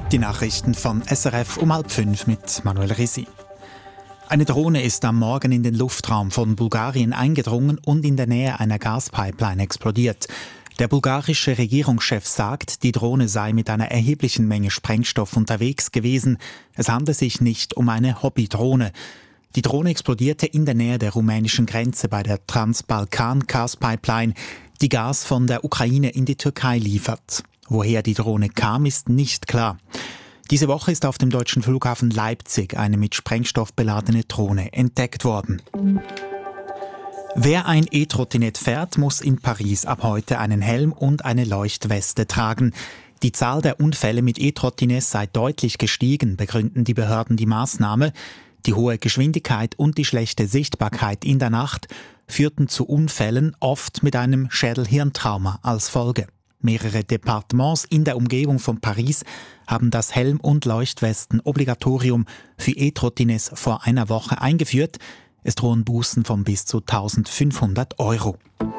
Die Nachrichten von SRF um 4:30 mit Manuel Risi. Eine Drohne ist am Morgen in den Luftraum von Bulgarien eingedrungen und in der Nähe einer Gaspipeline explodiert. Der bulgarische Regierungschef sagt, die Drohne sei mit einer erheblichen Menge Sprengstoff unterwegs gewesen. Es handle sich nicht um eine Hobbydrohne. Die Drohne explodierte in der Nähe der rumänischen Grenze bei der Transbalkan-Gaspipeline, die Gas von der Ukraine in die Türkei liefert. Woher die Drohne kam, ist nicht klar. Diese Woche ist auf dem deutschen Flughafen Leipzig eine mit Sprengstoff beladene Drohne entdeckt worden. Wer ein E-Trottinett fährt, muss in Paris ab heute einen Helm und eine Leuchtweste tragen. Die Zahl der Unfälle mit E-Trottinetts sei deutlich gestiegen, begründen die Behörden die Maßnahme. Die hohe Geschwindigkeit und die schlechte Sichtbarkeit in der Nacht führten zu Unfällen, oft mit einem Schädel-Hirntrauma als Folge. Mehrere Departements in der Umgebung von Paris haben das Helm- und Leuchtwesten-Obligatorium für E-Trottinetts vor einer Woche eingeführt. Es drohen Bußen von bis zu 1.500 €.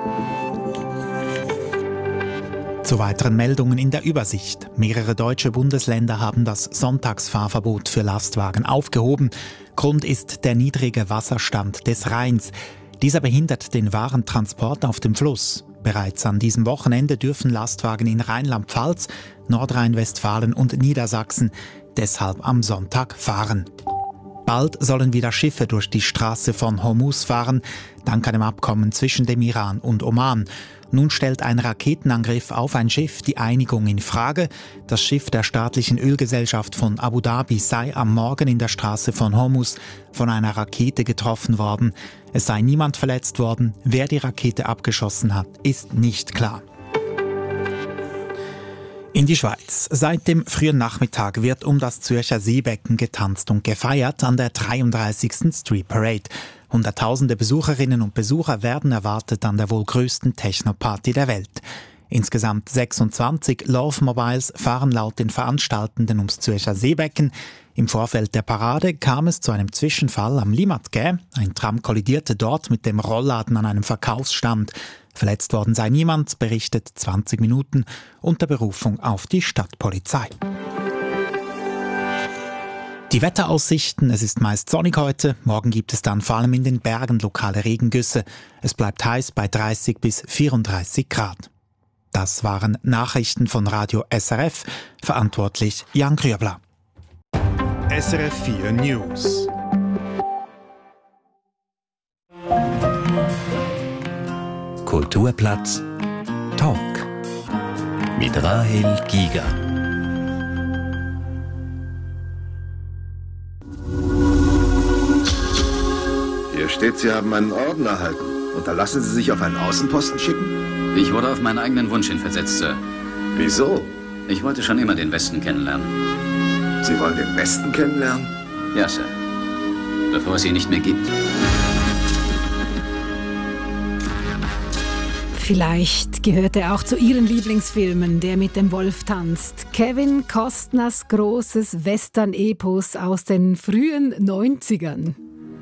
Zu weiteren Meldungen in der Übersicht. Mehrere deutsche Bundesländer haben das Sonntagsfahrverbot für Lastwagen aufgehoben. Grund ist der niedrige Wasserstand des Rheins. Dieser behindert den Warentransport auf dem Fluss. Bereits an diesem Wochenende dürfen Lastwagen in Rheinland-Pfalz, Nordrhein-Westfalen und Niedersachsen deshalb am Sonntag fahren. Bald sollen wieder Schiffe durch die Straße von Hormuz fahren, dank einem Abkommen zwischen dem Iran und Oman. Nun stellt ein Raketenangriff auf ein Schiff die Einigung in Frage. Das Schiff der staatlichen Ölgesellschaft von Abu Dhabi sei am Morgen in der Straße von Hormuz von einer Rakete getroffen worden. Es sei niemand verletzt worden. Wer die Rakete abgeschossen hat, ist nicht klar. In die Schweiz. Seit dem frühen Nachmittag wird um das Zürcher Seebecken getanzt und gefeiert an der 33. Street Parade. Hunderttausende Besucherinnen und Besucher werden erwartet an der wohl größten Techno-Party der Welt. Insgesamt 26 Love-Mobiles fahren laut den Veranstaltenden ums Zürcher Seebecken. Im Vorfeld der Parade kam es zu einem Zwischenfall am Limmatquai. Ein Tram kollidierte dort mit dem Rollladen an einem Verkaufsstand. Verletzt worden sei niemand, berichtet 20 Minuten unter Berufung auf die Stadtpolizei. Die Wetteraussichten: Es ist meist sonnig heute, morgen gibt es dann vor allem in den Bergen lokale Regengüsse. Es bleibt heiß bei 30 bis 34 Grad. Das waren Nachrichten von Radio SRF, verantwortlich Jan Grübler. SRF 4 News. Kulturplatz Talk mit Rahel Giger. Hier steht, Sie haben einen Orden erhalten. Und da lassen Sie sich auf einen Außenposten schicken? Ich wurde auf meinen eigenen Wunsch hin versetzt, Sir. Wieso? Ich wollte schon immer den Westen kennenlernen. Sie wollen den Westen kennenlernen? Ja, Sir. Bevor es ihn nicht mehr gibt. Vielleicht gehört er auch zu Ihren Lieblingsfilmen, der mit dem Wolf tanzt. Kevin Costners großes Western-Epos aus den frühen 90ern.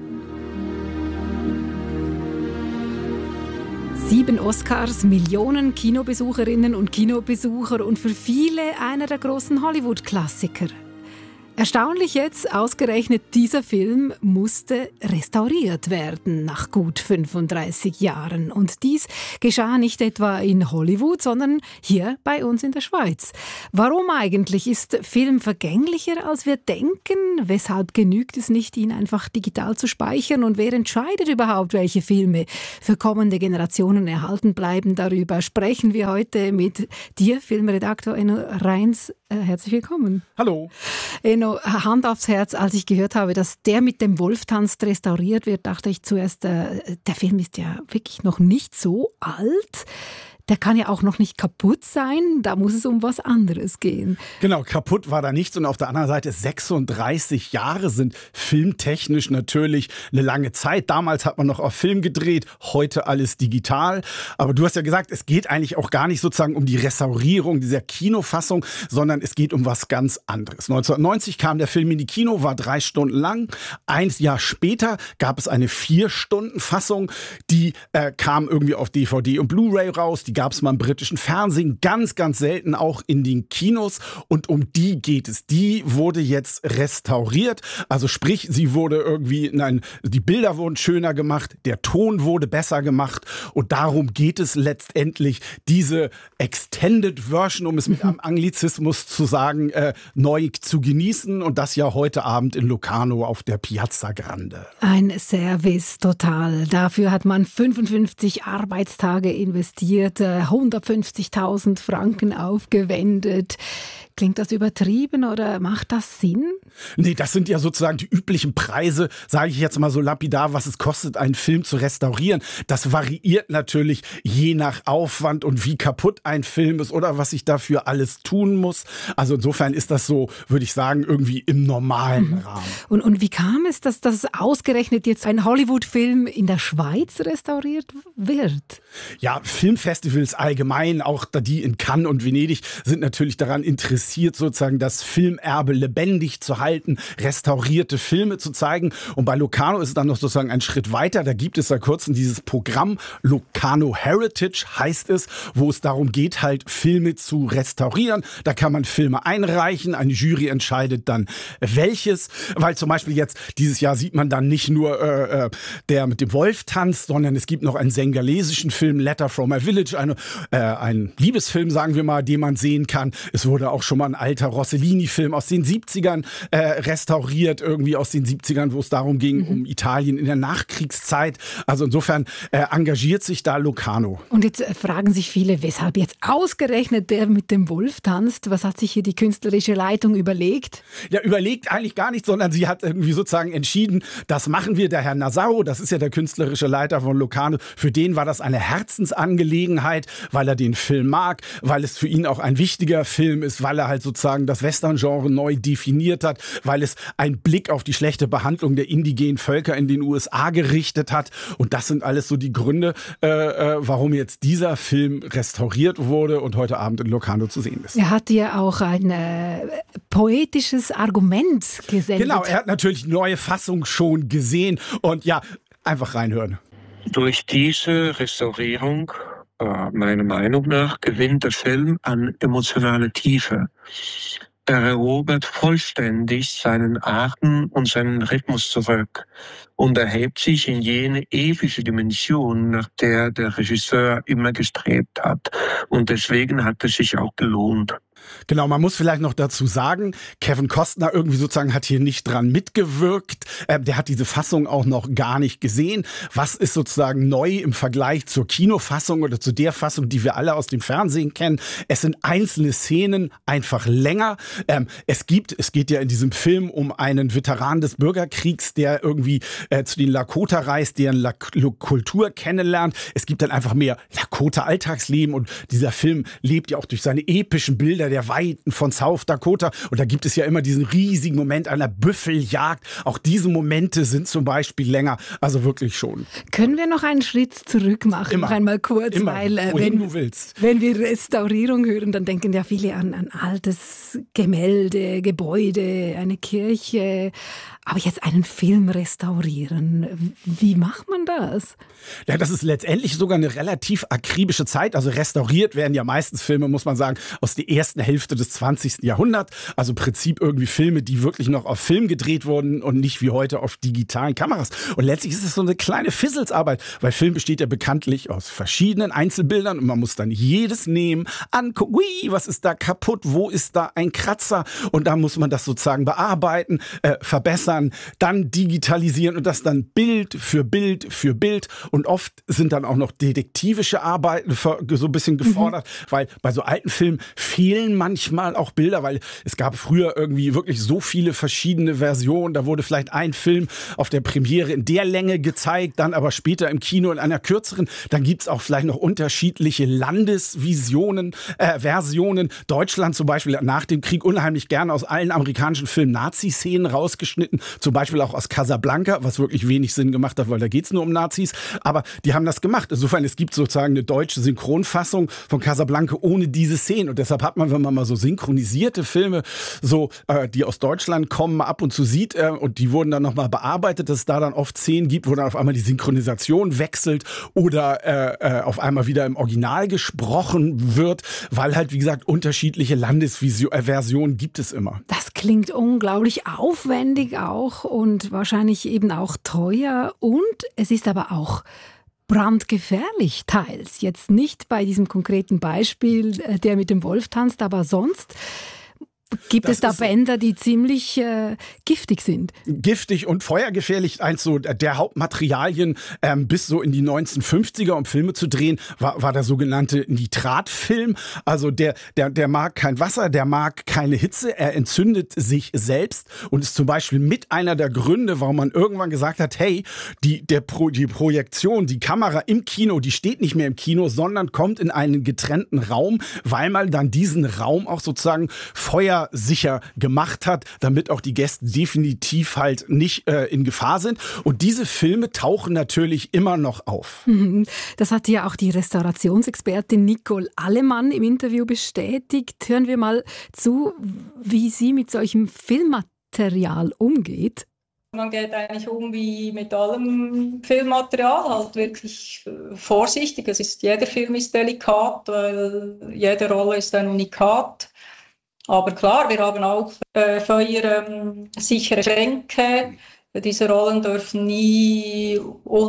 7 Oscars, Millionen Kinobesucherinnen und Kinobesucher und für viele einer der großen Hollywood-Klassiker. Erstaunlich jetzt, ausgerechnet dieser Film musste restauriert werden nach gut 35 Jahren. Und dies geschah nicht etwa in Hollywood, sondern hier bei uns in der Schweiz. Warum eigentlich? Ist Film vergänglicher, als wir denken? Weshalb genügt es nicht, ihn einfach digital zu speichern? Und wer entscheidet überhaupt, welche Filme für kommende Generationen erhalten bleiben? Darüber sprechen wir heute mit dir, Filmredaktor Enno Reins. Herzlich willkommen. Hallo. Enno, Hand aufs Herz, als ich gehört habe, dass der mit dem Wolf tanzt restauriert wird, dachte ich zuerst, der Film ist ja wirklich noch nicht so alt. Der kann ja auch noch nicht kaputt sein, da muss es um was anderes gehen. Genau, kaputt war da nichts und auf der anderen Seite 36 Jahre sind filmtechnisch natürlich eine lange Zeit. Damals hat man noch auf Film gedreht, heute alles digital. Aber du hast ja gesagt, es geht eigentlich auch gar nicht sozusagen um die Restaurierung dieser Kinofassung, sondern es geht um was ganz anderes. 1990 kam der Film in die Kino, war 3 Stunden lang. Ein Jahr später gab es eine 4-Stunden-Fassung, die kam irgendwie auf DVD und Blu-ray raus. Die gab es mal im britischen Fernsehen, ganz, ganz selten auch in den Kinos. Und um die geht es. Die wurde jetzt restauriert. Also sprich, sie wurde irgendwie, die Bilder wurden schöner gemacht, der Ton wurde besser gemacht. Und darum geht es letztendlich, diese Extended Version, um es mit einem Anglizismus zu sagen, neu zu genießen. Und das ja heute Abend in Locarno auf der Piazza Grande. Ein Service total. Dafür hat man 55 Arbeitstage investiert, 150.000 Franken aufgewendet. Klingt das übertrieben oder macht das Sinn? Nee, das sind ja sozusagen die üblichen Preise, sage ich jetzt mal so lapidar, was es kostet, einen Film zu restaurieren. Das variiert natürlich je nach Aufwand und wie kaputt ein Film ist oder was ich dafür alles tun muss. Also insofern ist das so, würde ich sagen, irgendwie im normalen Rahmen. Und wie kam es, dass das ausgerechnet jetzt ein Hollywood-Film in der Schweiz restauriert wird? Ja, Filmfestivals allgemein, auch die in Cannes und Venedig, sind natürlich daran interessiert, sozusagen das Filmerbe lebendig zu halten, restaurierte Filme zu zeigen. Und bei Locarno ist es dann noch sozusagen ein Schritt weiter. Da gibt es seit kurzem dieses Programm Locarno Heritage, heißt es, wo es darum geht, halt Filme zu restaurieren. Da kann man Filme einreichen, eine Jury entscheidet dann welches. Weil zum Beispiel jetzt dieses Jahr sieht man dann nicht nur der mit dem Wolf tanzt, sondern es gibt noch einen sengalesischen Film, Letter from a Village, ein Liebesfilm, sagen wir mal, den man sehen kann. Es wurde auch schon mal ein alter Rossellini-Film aus den 70ern restauriert, irgendwie aus den 70ern, wo es darum ging, um Italien in der Nachkriegszeit. Also insofern engagiert sich da Locarno. Und jetzt fragen sich viele, weshalb jetzt ausgerechnet der mit dem Wolf tanzt? Was hat sich hier die künstlerische Leitung überlegt? Ja, überlegt eigentlich gar nicht, sondern sie hat irgendwie sozusagen entschieden, das machen wir. Der Herr Nassau, das ist ja der künstlerische Leiter von Locarno, für den war das eine Herzensangelegenheit, weil er den Film mag, weil es für ihn auch ein wichtiger Film ist, weil er halt sozusagen das Western-Genre neu definiert hat, weil es einen Blick auf die schlechte Behandlung der indigenen Völker in den USA gerichtet hat. Und das sind alles so die Gründe, warum jetzt dieser Film restauriert wurde und heute Abend in Locarno zu sehen ist. Er hat ja auch ein poetisches Argument gesendet. Genau, er hat natürlich neue Fassung schon gesehen. Und ja, einfach reinhören. Durch diese Restaurierung, meiner Meinung nach, gewinnt der Film an emotionale Tiefe. Er erobert vollständig seinen Atem und seinen Rhythmus zurück und erhebt sich in jene ewige Dimension, nach der der Regisseur immer gestrebt hat. Und deswegen hat es sich auch gelohnt. Genau, man muss vielleicht noch dazu sagen, Kevin Costner irgendwie sozusagen hat hier nicht dran mitgewirkt. Der hat diese Fassung auch noch gar nicht gesehen. Was ist sozusagen neu im Vergleich zur Kinofassung oder zu der Fassung, die wir alle aus dem Fernsehen kennen? Es sind einzelne Szenen einfach länger. Es geht ja in diesem Film um einen Veteran des Bürgerkriegs, der irgendwie zu den Lakota reist, deren Kultur kennenlernt. Es gibt dann einfach mehr Lakota-Alltagsleben und dieser Film lebt ja auch durch seine epischen Bilder der Weiten von South Dakota. Und da gibt es ja immer diesen riesigen Moment einer Büffeljagd. Auch diese Momente sind zum Beispiel länger. Also wirklich schon. Können wir noch einen Schritt zurück machen? Immer. Noch einmal kurz, Immer. weil Wohin du willst. Wenn wir Restaurierung hören, dann denken ja viele an altes Gemälde, Gebäude, eine Kirche. Aber jetzt einen Film restaurieren, wie macht man das? Ja, das ist letztendlich sogar eine relativ akribische Zeit. Also restauriert werden ja meistens Filme, muss man sagen, aus der ersten Hälfte des 20. Jahrhunderts. Also im Prinzip irgendwie Filme, die wirklich noch auf Film gedreht wurden und nicht wie heute auf digitalen Kameras. Und letztlich ist es so eine kleine Fizzelsarbeit, weil Film besteht ja bekanntlich aus verschiedenen Einzelbildern und man muss dann jedes nehmen, angucken, ui, was ist da kaputt, wo ist da ein Kratzer? Und da muss man das sozusagen bearbeiten, verbessern, dann digitalisieren und das dann Bild für Bild für Bild. Und oft sind dann auch noch detektivische Arbeiten so ein bisschen gefordert, weil bei so alten Filmen fehlen manchmal auch Bilder, weil es gab früher irgendwie wirklich so viele verschiedene Versionen. Da wurde vielleicht ein Film auf der Premiere in der Länge gezeigt, dann aber später im Kino in einer kürzeren. Dann gibt es auch vielleicht noch unterschiedliche Landesvisionen, Versionen. Deutschland zum Beispiel hat nach dem Krieg unheimlich gerne aus allen amerikanischen Filmen Nazi-Szenen rausgeschnitten. Zum Beispiel auch aus Casablanca, was wirklich wenig Sinn gemacht hat, weil da geht es nur um Nazis. Aber die haben das gemacht. Insofern, es gibt sozusagen eine deutsche Synchronfassung von Casablanca ohne diese Szenen. Und deshalb hat man, wenn man mal so synchronisierte Filme, so die aus Deutschland kommen, ab und zu sieht und die wurden dann nochmal bearbeitet, dass es da dann oft Szenen gibt, wo dann auf einmal die Synchronisation wechselt oder auf einmal wieder im Original gesprochen wird, weil halt, wie gesagt, unterschiedliche Landesversionen gibt es immer. Das klingt unglaublich aufwendig auch und wahrscheinlich eben auch teuer und es ist aber auch brandgefährlich teils. Jetzt nicht bei diesem konkreten Beispiel, der mit dem Wolf tanzt, aber sonst gibt es da Bänder, die ziemlich giftig sind. Giftig und feuergefährlich. Eins so der Hauptmaterialien bis so in die 1950er, um Filme zu drehen, war der sogenannte Nitratfilm. Also der mag kein Wasser, der mag keine Hitze, er entzündet sich selbst und ist zum Beispiel mit einer der Gründe, warum man irgendwann gesagt hat, hey, die Projektion, die Kamera im Kino, die steht nicht mehr im Kino, sondern kommt in einen getrennten Raum, weil man dann diesen Raum auch sozusagen feuersicher gemacht hat, damit auch die Gäste definitiv halt nicht in Gefahr sind. Und diese Filme tauchen natürlich immer noch auf. Das hat ja auch die Restaurationsexpertin Nicole Allemann im Interview bestätigt. Hören wir mal zu, wie sie mit solchem Filmmaterial umgeht. Man geht eigentlich um wie mit allem Filmmaterial, halt wirklich vorsichtig. Jeder Film ist delikat, weil jede Rolle ist ein Unikat. Aber klar, wir haben auch feuersichere Schränke. Diese Rollen dürfen nie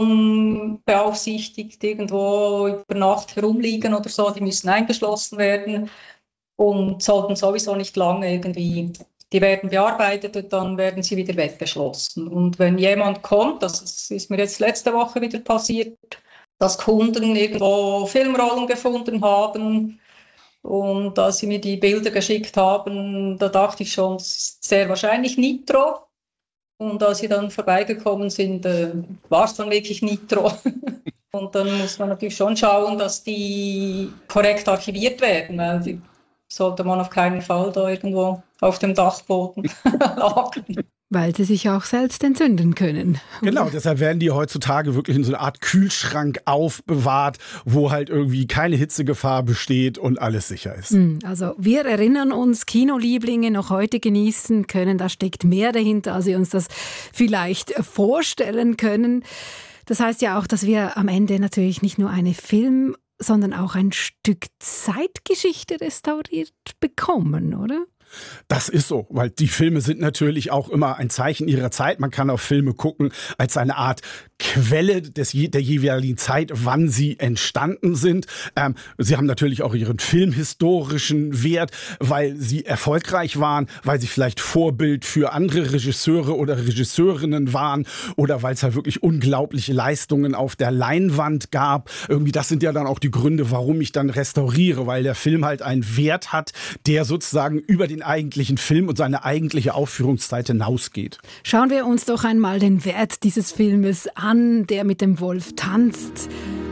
unbeaufsichtigt irgendwo über Nacht herumliegen oder so. Die müssen eingeschlossen werden und sollten sowieso nicht lange irgendwie. Die werden bearbeitet und dann werden sie wieder weggeschlossen. Und wenn jemand kommt, das ist mir jetzt letzte Woche wieder passiert, dass Kunden irgendwo Filmrollen gefunden haben, und als sie mir die Bilder geschickt haben, da dachte ich schon, es ist sehr wahrscheinlich Nitro. Und als sie dann vorbeigekommen sind, war es dann wirklich Nitro. Und dann muss man natürlich schon schauen, dass die korrekt archiviert werden, weil die sollte man auf keinen Fall da irgendwo auf dem Dachboden lagern. Weil sie sich auch selbst entzünden können. Genau, deshalb werden die heutzutage wirklich in so einer Art Kühlschrank aufbewahrt, wo halt irgendwie keine Hitzegefahr besteht und alles sicher ist. Also wir erinnern uns, Kinolieblinge noch heute genießen können. Da steckt mehr dahinter, als wir uns das vielleicht vorstellen können. Das heißt ja auch, dass wir am Ende natürlich nicht nur eine sondern auch ein Stück Zeitgeschichte restauriert bekommen, oder? Das ist so, weil die Filme sind natürlich auch immer ein Zeichen ihrer Zeit. Man kann auf Filme gucken als eine Art Quelle der jeweiligen Zeit, wann sie entstanden sind. Sie haben natürlich auch ihren filmhistorischen Wert, weil sie erfolgreich waren, weil sie vielleicht Vorbild für andere Regisseure oder Regisseurinnen waren oder weil es halt wirklich unglaubliche Leistungen auf der Leinwand gab. Irgendwie das sind ja dann auch die Gründe, warum ich dann restauriere, weil der Film halt einen Wert hat, der sozusagen über den eigentlichen Film und seine eigentliche Aufführungszeit hinausgeht. Schauen wir uns doch einmal den Wert dieses Filmes an, der mit dem Wolf tanzt.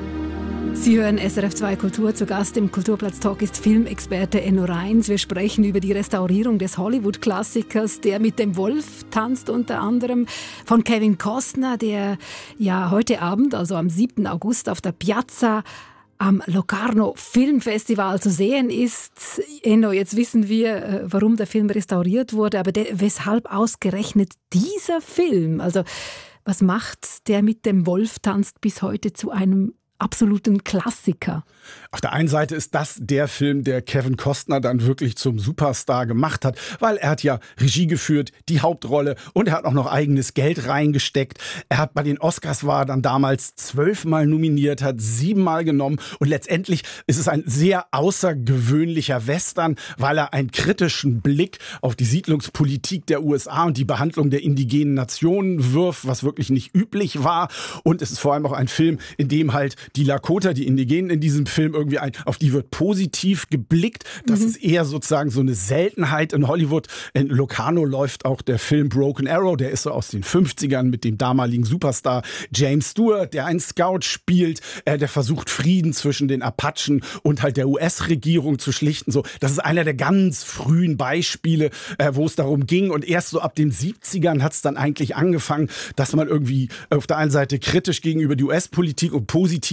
Sie hören SRF 2 Kultur. Zu Gast im Kulturplatz Talk ist Filmexperte Enno Reins. Wir sprechen über die Restaurierung des Hollywood-Klassikers, der mit dem Wolf tanzt, unter anderem von Kevin Costner, der ja heute Abend, also am 7. August auf der Piazza am Locarno Filmfestival zu sehen ist. Enno, jetzt wissen wir, warum der Film restauriert wurde, aber weshalb ausgerechnet dieser Film? Also was macht der mit dem Wolf tanzt bis heute zu einem absoluten Klassiker? Auf der einen Seite ist das der Film, der Kevin Costner dann wirklich zum Superstar gemacht hat, weil er hat ja Regie geführt, die Hauptrolle und er hat auch noch eigenes Geld reingesteckt. Er hat bei den Oscars war dann damals 12-mal nominiert, hat 7-mal genommen und letztendlich ist es ein sehr außergewöhnlicher Western, weil er einen kritischen Blick auf die Siedlungspolitik der USA und die Behandlung der indigenen Nationen wirft, was wirklich nicht üblich war. Und es ist vor allem auch ein Film, in dem halt die Lakota, die Indigenen in diesem Film irgendwie auf die wird positiv geblickt. Das ist eher sozusagen so eine Seltenheit in Hollywood. In Locarno läuft auch der Film Broken Arrow, der ist so aus den 50ern mit dem damaligen Superstar James Stewart, der einen Scout spielt, der versucht Frieden zwischen den Apachen und halt der US-Regierung zu schlichten. So, das ist einer der ganz frühen Beispiele, wo es darum ging und erst so ab den 70ern hat es dann eigentlich angefangen, dass man irgendwie auf der einen Seite kritisch gegenüber die US-Politik und positiv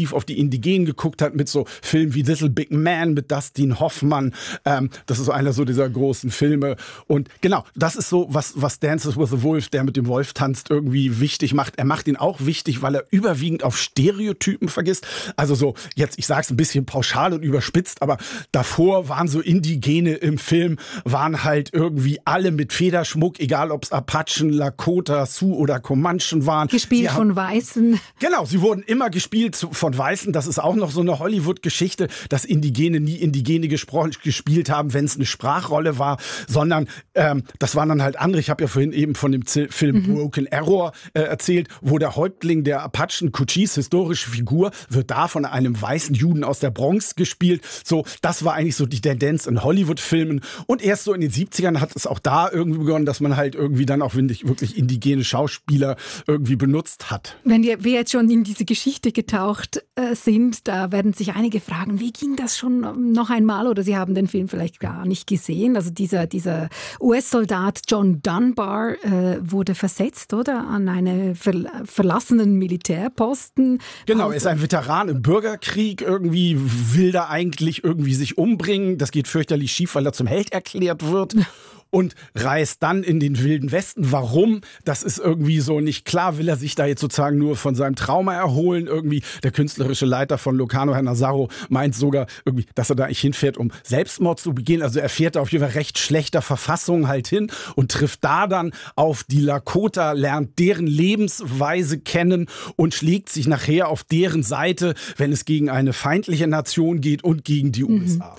positiv auf die Indigenen geguckt hat mit so Filmen wie Little Big Man mit Dustin Hoffmann. Das ist so einer so dieser großen Filme. Und genau, das ist so, was Dances with the Wolf, der mit dem Wolf tanzt, irgendwie wichtig macht. Er macht ihn auch wichtig, weil er überwiegend auf Stereotypen vergisst. Also so, jetzt, ich sag's ein bisschen pauschal und überspitzt, aber davor waren so Indigene im Film, waren halt irgendwie alle mit Federschmuck, egal ob es Apachen, Lakota, Sioux oder Comanchen waren. Gespielt von Weißen. Genau, sie wurden immer gespielt von Weißen. Das ist auch noch so eine Hollywood-Geschichte, dass Indigene nie Indigene gespielt haben, wenn es eine Sprachrolle war, sondern das waren dann halt andere. Ich habe ja vorhin eben von dem Film Broken Arrow erzählt, wo der Häuptling der Apachen, Cochise, historische Figur, wird da von einem weißen Juden aus der Bronx gespielt. So, das war eigentlich so die Tendenz in Hollywood-Filmen. Und erst so in den 70ern hat es auch da irgendwie begonnen, dass man halt irgendwie dann auch wirklich indigene Schauspieler irgendwie benutzt hat. Wenn wir jetzt schon in diese Geschichte getaucht sind, da werden sich einige fragen, wie ging das schon noch einmal? Oder Sie haben den Film vielleicht gar nicht gesehen. Also dieser US-Soldat John Dunbar wurde versetzt, oder? An einen verlassenen Militärposten. Genau, er ist ein Veteran im Bürgerkrieg. Irgendwie will er eigentlich irgendwie sich umbringen. Das geht fürchterlich schief, weil er zum Held erklärt wird. Und reist dann in den Wilden Westen. Warum? Das ist irgendwie so nicht klar. Will er sich da jetzt sozusagen nur von seinem Trauma erholen? Irgendwie der künstlerische Leiter von Locarno, Herr Nazzaro, meint sogar irgendwie, dass er da nicht hinfährt, um Selbstmord zu begehen. Also er fährt da auf jeden Fall recht schlechter Verfassung halt hin und trifft da dann auf die Lakota, lernt deren Lebensweise kennen und schlägt sich nachher auf deren Seite, wenn es gegen eine feindliche Nation geht und gegen die USA.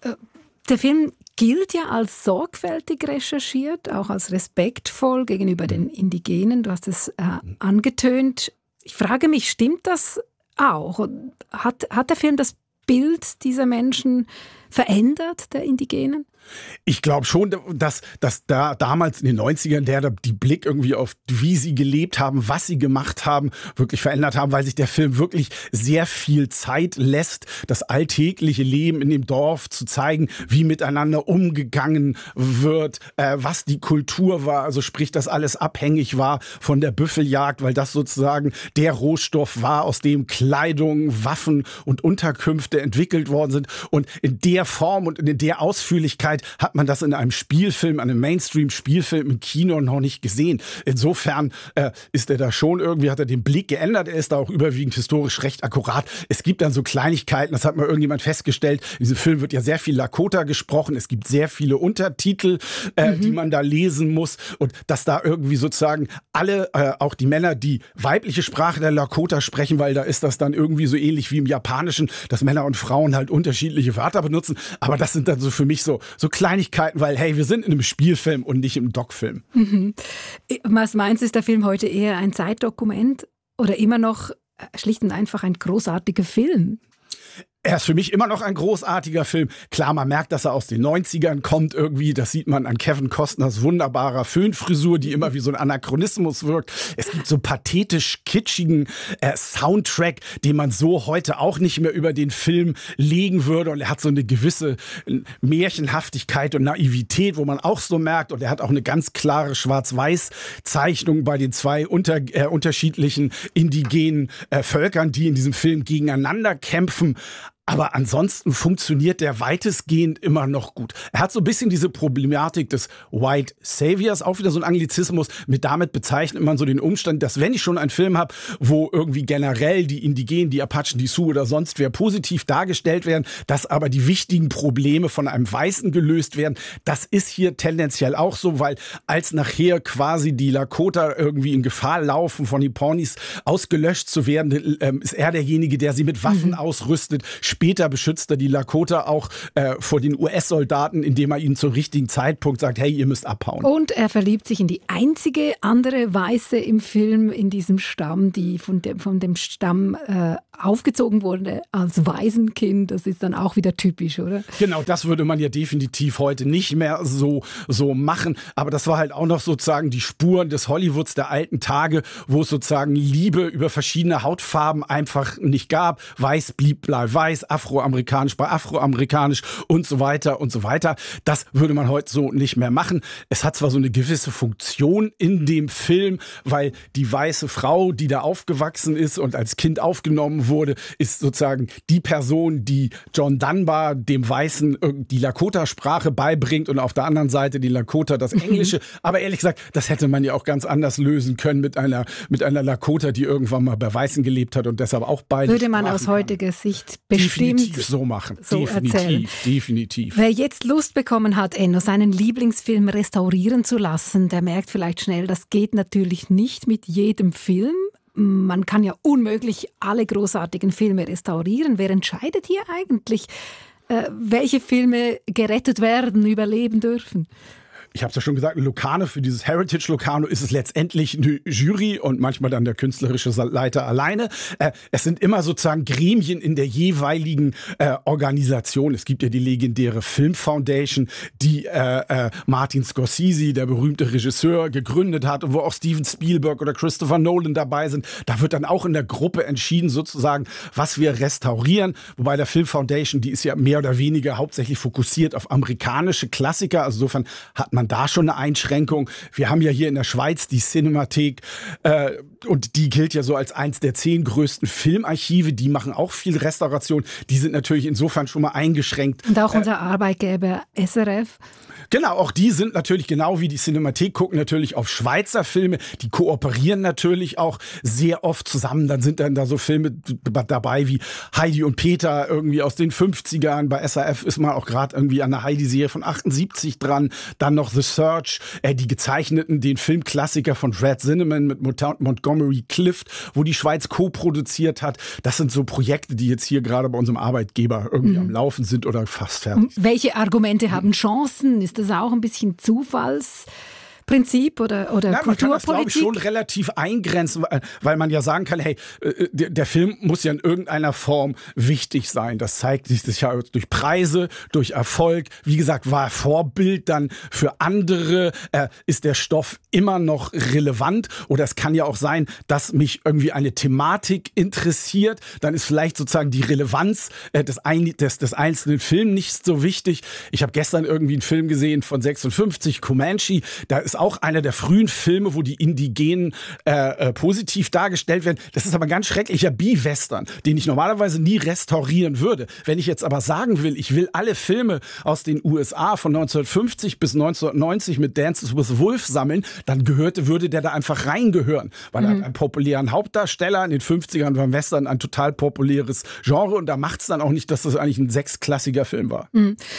Der Film gilt ja als sorgfältig recherchiert, auch als respektvoll gegenüber den Indigenen. Du hast es angetönt. Ich frage mich, stimmt das auch? Hat der Film das Bild dieser Menschen verändert, der Indigenen? Ich glaube schon, dass da damals in den 90ern die Blick irgendwie auf, wie sie gelebt haben, was sie gemacht haben, wirklich verändert haben, weil sich der Film wirklich sehr viel Zeit lässt, das alltägliche Leben in dem Dorf zu zeigen, wie miteinander umgegangen wird, was die Kultur war, also sprich, dass alles abhängig war von der Büffeljagd, weil das sozusagen der Rohstoff war, aus dem Kleidung, Waffen und Unterkünfte entwickelt worden sind. Und in der Form und in der Ausführlichkeit hat man das in einem Spielfilm, einem Mainstream-Spielfilm im Kino noch nicht gesehen. Insofern ist er da schon irgendwie, hat er den Blick geändert. Er ist da auch überwiegend historisch recht akkurat. Es gibt dann so Kleinigkeiten, das hat mal irgendjemand festgestellt. In diesem Film wird ja sehr viel Lakota gesprochen. Es gibt sehr viele Untertitel, die man da lesen muss. Und dass da irgendwie sozusagen alle, auch die Männer, die weibliche Sprache der Lakota sprechen, weil da ist das dann irgendwie so ähnlich wie im Japanischen, dass Männer und Frauen halt unterschiedliche Wörter benutzen. Aber das sind dann so für mich so Kleinigkeiten, weil, hey, wir sind in einem Spielfilm und nicht im Doc-Film. Was meinst du, ist der Film heute eher ein Zeitdokument oder immer noch schlicht und einfach ein großartiger Film? Er ist für mich immer noch ein großartiger Film. Klar, man merkt, dass er aus den 90ern kommt irgendwie. Das sieht man an Kevin Costners wunderbarer Föhnfrisur, die immer wie so ein Anachronismus wirkt. Es gibt so pathetisch kitschigen Soundtrack, den man so heute auch nicht mehr über den Film legen würde. Und er hat so eine gewisse Märchenhaftigkeit und Naivität, wo man auch so merkt. Und er hat auch eine ganz klare Schwarz-Weiß-Zeichnung bei den zwei unterschiedlichen indigenen Völkern, die in diesem Film gegeneinander kämpfen. Aber ansonsten funktioniert der weitestgehend immer noch gut. Er hat so ein bisschen diese Problematik des White Saviors, auch wieder so ein Anglizismus. Damit bezeichnet man so den Umstand, dass wenn ich schon einen Film habe, wo irgendwie generell die Indigenen, die Apachen, die Sioux oder sonst wer positiv dargestellt werden, dass aber die wichtigen Probleme von einem Weißen gelöst werden. Das ist hier tendenziell auch so, weil als nachher quasi die Lakota irgendwie in Gefahr laufen, von den Pawnees ausgelöscht zu werden, ist er derjenige, der sie mit Waffen ausrüstet. Später beschützt er die Lakota auch vor den US-Soldaten, indem er ihnen zum richtigen Zeitpunkt sagt, hey, ihr müsst abhauen. Und er verliebt sich in die einzige andere Weiße im Film in diesem Stamm, die von dem Stamm aufgezogen wurde als Waisenkind. Das ist dann auch wieder typisch, oder? Genau, das würde man ja definitiv heute nicht mehr so machen. Aber das war halt auch noch sozusagen die Spuren des Hollywoods der alten Tage, wo es sozusagen Liebe über verschiedene Hautfarben einfach nicht gab. Weiß blieb weiß, afroamerikanisch bei afroamerikanisch und so weiter und so weiter. Das würde man heute so nicht mehr machen. Es hat zwar so eine gewisse Funktion in dem Film, weil die weiße Frau, die da aufgewachsen ist und als Kind aufgenommen wurde, ist sozusagen die Person, die John Dunbar, dem Weißen, die Lakota-Sprache beibringt und auf der anderen Seite die Lakota das Englische. Aber ehrlich gesagt, das hätte man ja auch ganz anders lösen können mit einer Lakota, die irgendwann mal bei Weißen gelebt hat und deshalb auch beide würde man aus heutiger Sicht bestimmt definitiv so machen. So erzählen. Definitiv. Wer jetzt Lust bekommen hat, Enno, seinen Lieblingsfilm restaurieren zu lassen, der merkt vielleicht schnell, das geht natürlich nicht mit jedem Film. Man kann ja unmöglich alle großartigen Filme restaurieren. Wer entscheidet hier eigentlich, welche Filme gerettet werden, überleben dürfen? Ich habe es ja schon gesagt, Locarno, für dieses Heritage Locarno ist es letztendlich eine Jury und manchmal dann der künstlerische Leiter alleine. Es sind immer sozusagen Gremien in der jeweiligen Organisation. Es gibt ja die legendäre Film Foundation, die Martin Scorsese, der berühmte Regisseur, gegründet hat und wo auch Steven Spielberg oder Christopher Nolan dabei sind. Da wird dann auch in der Gruppe entschieden sozusagen, was wir restaurieren. Wobei der Film Foundation, die ist ja mehr oder weniger hauptsächlich fokussiert auf amerikanische Klassiker. Also insofern hat man da schon eine Einschränkung. Wir haben ja hier in der Schweiz die Cinemathek und die gilt ja so als eins der 10 größten Filmarchive. Die machen auch viel Restauration. Die sind natürlich insofern schon mal eingeschränkt. Und auch unser Arbeitgeber SRF. Genau, auch die sind natürlich genau wie die Cinemathek, gucken natürlich auf Schweizer Filme. Die kooperieren natürlich auch sehr oft zusammen. Dann sind dann da so Filme dabei wie Heidi und Peter irgendwie aus den 50ern. Bei SRF ist man auch gerade irgendwie an der Heidi-Serie von 78 dran. Dann noch The Search, die gezeichneten, den Filmklassiker von Fred Zinnemann mit Montgomery Clift, wo die Schweiz co-produziert hat. Das sind so Projekte, die jetzt hier gerade bei unserem Arbeitgeber irgendwie am Laufen sind oder fast fertig sind. Welche Argumente haben Chancen? Ist das auch ein bisschen Zufallsprinzip oder Kulturpolitik? Man kann das, glaube ich, schon relativ eingrenzen, weil man ja sagen kann, hey, der Film muss ja in irgendeiner Form wichtig sein. Das zeigt sich ja durch Preise, durch Erfolg. Wie gesagt, war er Vorbild dann für andere? Ist der Stoff immer noch relevant? Oder es kann ja auch sein, dass mich irgendwie eine Thematik interessiert. Dann ist vielleicht sozusagen die Relevanz des einzelnen Films nicht so wichtig. Ich habe gestern irgendwie einen Film gesehen von 56, Comanche. Da ist auch einer der frühen Filme, wo die Indigenen positiv dargestellt werden. Das ist aber ein ganz schrecklicher Bi-Western, den ich normalerweise nie restaurieren würde. Wenn ich jetzt aber sagen will, ich will alle Filme aus den USA von 1950 bis 1990 mit Dances with Wolves sammeln, dann würde der da einfach reingehören. Weil er hat einen populären Hauptdarsteller. In den 50ern war Western ein total populäres Genre und da macht es dann auch nicht, dass das eigentlich ein 6-klassiger Film war.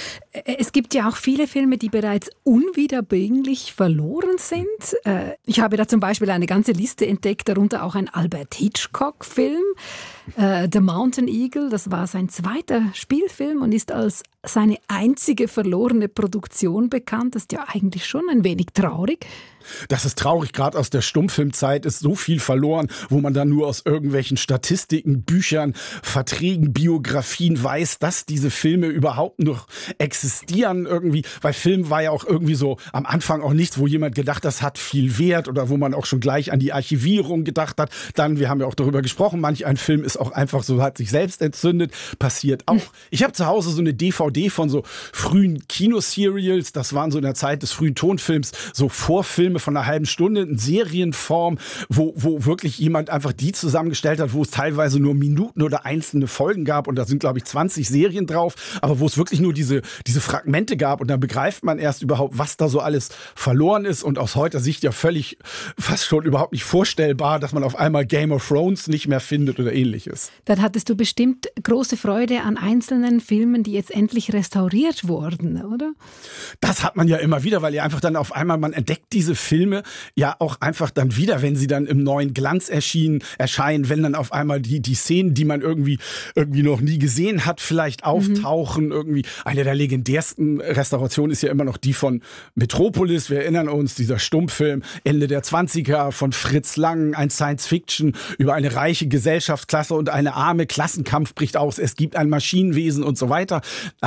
Es gibt ja auch viele Filme, die bereits unwiederbringlich verloren sind. Ich habe da zum Beispiel eine ganze Liste entdeckt, darunter auch ein Albert Hitchcock-Film, The Mountain Eagle. Das war sein zweiter Spielfilm und ist als seine einzige verlorene Produktion bekannt. Das ist ja eigentlich schon ein wenig traurig. Das ist traurig, gerade aus der Stummfilmzeit ist so viel verloren, wo man dann nur aus irgendwelchen Statistiken, Büchern, Verträgen, Biografien weiß, dass diese Filme überhaupt noch existieren irgendwie, weil Film war ja auch irgendwie so am Anfang auch nichts, wo jemand gedacht hat, das hat viel Wert oder wo man auch schon gleich an die Archivierung gedacht hat. Dann, wir haben ja auch darüber gesprochen, manch ein Film ist auch einfach so, hat sich selbst entzündet, passiert auch. Ich habe zu Hause so eine DVD von so frühen Kinoserials, das waren so in der Zeit des frühen Tonfilms, so Vorfilme von einer halben Stunde in Serienform, wo wirklich jemand einfach die zusammengestellt hat, wo es teilweise nur Minuten oder einzelne Folgen gab und da sind, glaube ich, 20 Serien drauf, aber wo es wirklich nur diese Fragmente gab und dann begreift man erst überhaupt, was da so alles verloren ist und aus heutiger Sicht ja völlig fast schon überhaupt nicht vorstellbar, dass man auf einmal Game of Thrones nicht mehr findet oder ähnliches. Dann hattest du bestimmt große Freude an einzelnen Filmen, die jetzt endlich restauriert wurden, oder? Das hat man ja immer wieder, weil ja einfach dann auf einmal, man entdeckt diese Filme ja auch einfach dann wieder, wenn sie dann im neuen Glanz erscheinen, wenn dann auf einmal die Szenen, die man irgendwie noch nie gesehen hat, vielleicht auftauchen. Irgendwie eine der legendärsten Restaurationen ist ja immer noch die von Metropolis. Wir erinnern uns, dieser Stummfilm Ende der 20er von Fritz Lang, ein Science-Fiction über eine reiche Gesellschaftsklasse und eine arme, Klassenkampf bricht aus. Es gibt ein Maschinenwesen und so weiter.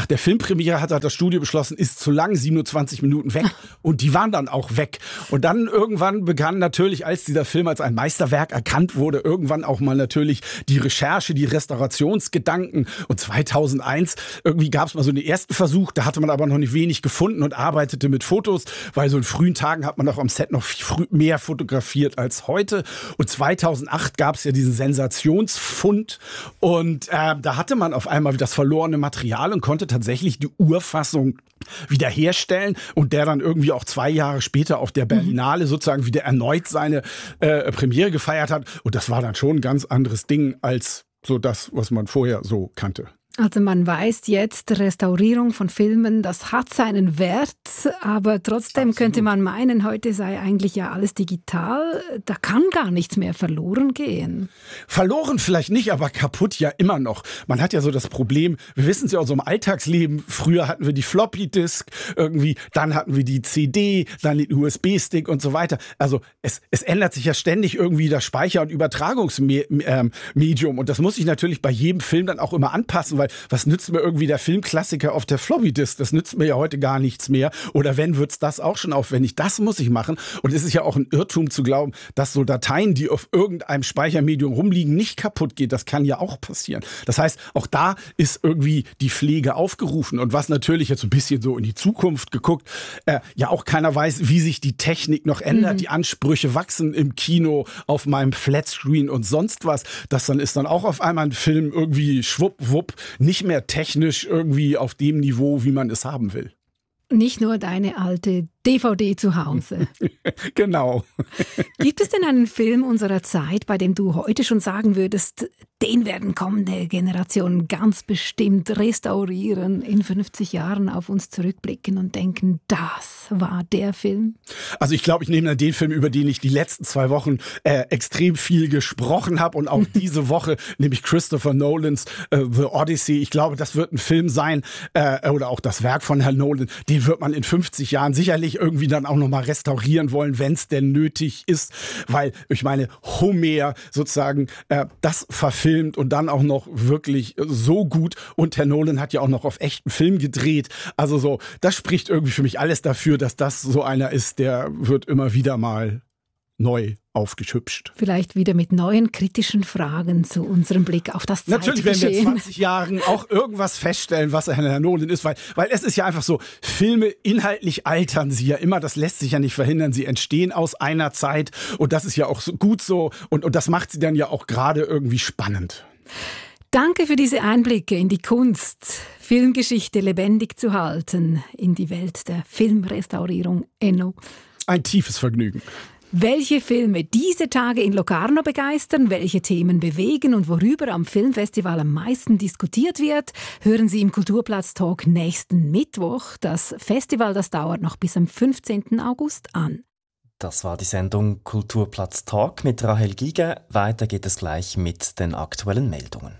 nach der Filmpremiere hat das Studio beschlossen, ist zu lang, 27 Minuten weg. Und die waren dann auch weg. Und dann irgendwann begann natürlich, als dieser Film als ein Meisterwerk erkannt wurde, irgendwann auch mal natürlich die Recherche, die Restaurationsgedanken. Und 2001 irgendwie gab es mal so den ersten Versuch, da hatte man aber noch nicht wenig gefunden und arbeitete mit Fotos, weil so in frühen Tagen hat man doch am Set noch mehr fotografiert als heute. Und 2008 gab es ja diesen Sensationsfund und da hatte man auf einmal das verlorene Material und konnte tatsächlich die Urfassung wiederherstellen und der dann irgendwie auch 2 Jahre später auf der Berlinale sozusagen wieder erneut seine Premiere gefeiert hat. Und das war dann schon ein ganz anderes Ding als so das, was man vorher so kannte. Also man weiß jetzt, Restaurierung von Filmen, das hat seinen Wert, aber trotzdem Absolut. Könnte man meinen, heute sei eigentlich ja alles digital, da kann gar nichts mehr verloren gehen. Verloren vielleicht nicht, aber kaputt ja immer noch. Man hat ja so das Problem, wir wissen es ja aus so im Alltagsleben, früher hatten wir die Floppy-Disk irgendwie, dann hatten wir die CD, dann den USB-Stick und so weiter. Also es ändert sich ja ständig irgendwie das Speicher- und Übertragungsmedium und das muss ich natürlich bei jedem Film dann auch immer anpassen, weil was nützt mir irgendwie der Filmklassiker auf der Floppy-Disk? Das nützt mir ja heute gar nichts mehr. Oder wenn, wird's das auch schon aufwendig. Das muss ich machen. Und es ist ja auch ein Irrtum zu glauben, dass so Dateien, die auf irgendeinem Speichermedium rumliegen, nicht kaputt gehen. Das kann ja auch passieren. Das heißt, auch da ist irgendwie die Pflege aufgerufen. Und was natürlich jetzt ein bisschen so in die Zukunft geguckt, ja auch keiner weiß, wie sich die Technik noch ändert. Die Ansprüche wachsen im Kino, auf meinem Flatscreen und sonst was. Das dann ist dann auch auf einmal ein Film irgendwie schwuppwupp nicht mehr technisch irgendwie auf dem Niveau, wie man es haben will. Nicht nur deine alte DVD zu Hause. Genau. Gibt es denn einen Film unserer Zeit, bei dem du heute schon sagen würdest, den werden kommende Generationen ganz bestimmt restaurieren, in 50 Jahren auf uns zurückblicken und denken, das war der Film? Also ich glaube, ich nehme dann den Film, über den ich die letzten 2 Wochen extrem viel gesprochen habe und auch diese Woche, nämlich Christopher Nolans The Odyssey. Ich glaube, das wird ein Film sein, oder auch das Werk von Herrn Nolan, den wird man in 50 Jahren sicherlich irgendwie dann auch nochmal restaurieren wollen, wenn es denn nötig ist, weil ich meine, Homer sozusagen das verfilmt und dann auch noch wirklich so gut und Herr Nolan hat ja auch noch auf echten Film gedreht, also so, das spricht irgendwie für mich alles dafür, dass das so einer ist, der wird immer wieder mal neu aufgehübscht. Vielleicht wieder mit neuen kritischen Fragen zu unserem Blick auf das Zeitgeschehen. Natürlich werden wir in 20 Jahren auch irgendwas feststellen, was Herr Nolan ist, weil es ist ja einfach so, Filme inhaltlich altern sie ja immer, das lässt sich ja nicht verhindern, sie entstehen aus einer Zeit und das ist ja auch so gut so und das macht sie dann ja auch gerade irgendwie spannend. Danke für diese Einblicke in die Kunst, Filmgeschichte lebendig zu halten, in die Welt der Filmrestaurierung, Enno. Ein tiefes Vergnügen. Welche Filme diese Tage in Locarno begeistern, welche Themen bewegen und worüber am Filmfestival am meisten diskutiert wird, hören Sie im Kulturplatz-Talk nächsten Mittwoch. Das Festival, das dauert noch bis am 15. August an. Das war die Sendung Kulturplatz-Talk mit Rahel Giger. Weiter geht es gleich mit den aktuellen Meldungen.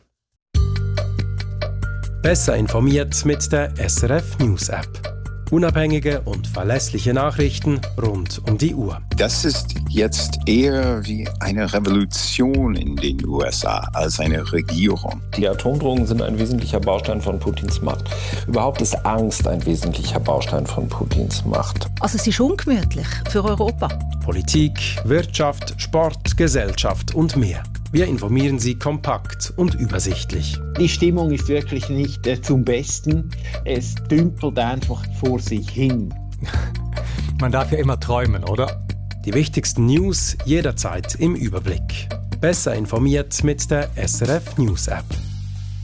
Besser informiert mit der SRF News App. Unabhängige und verlässliche Nachrichten rund um die Uhr. Das ist jetzt eher wie eine Revolution in den USA als eine Regierung. Die Atomdrohungen sind ein wesentlicher Baustein von Putins Macht. Überhaupt ist Angst ein wesentlicher Baustein von Putins Macht. Also es ist ungemütlich für Europa. Politik, Wirtschaft, Sport, Gesellschaft und mehr. Wir informieren Sie kompakt und übersichtlich. Die Stimmung ist wirklich nicht zum Besten. Es dümpelt einfach vor sich hin. Man darf ja immer träumen, oder? Die wichtigsten News jederzeit im Überblick. Besser informiert mit der SRF News App.